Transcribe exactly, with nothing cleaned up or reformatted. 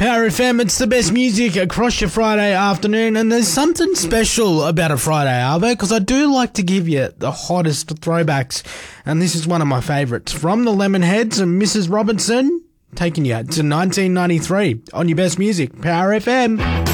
Power F M, it's the best music across your Friday afternoon, and there's something special about a Friday, Arvo, because I do like to give you the hottest throwbacks, and this is one of my favourites. From the Lemonheads and Missus Robinson, taking you to nineteen ninety-three on your best music, Power F M.